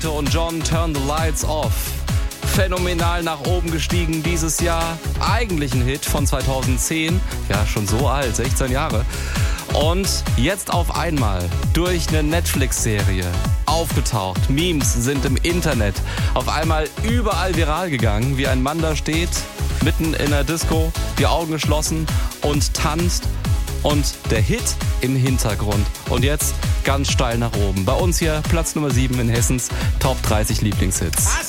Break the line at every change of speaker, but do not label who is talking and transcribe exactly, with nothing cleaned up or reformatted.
Und John, Turn the Lights Off. Phänomenal nach oben gestiegen dieses Jahr. Eigentlich ein Hit von zweitausendzehn. Ja, schon so alt, sechzehn Jahre. Und jetzt auf einmal durch eine Netflix-Serie aufgetaucht. Memes sind im Internet auf einmal überall viral gegangen, wie ein Mann da steht, mitten in der Disco, die Augen geschlossen und tanzt. Und der Hit im Hintergrund. Und jetzt ganz steil nach oben. Bei uns hier Platz Nummer sieben in Hessens Top dreißig Lieblingshits.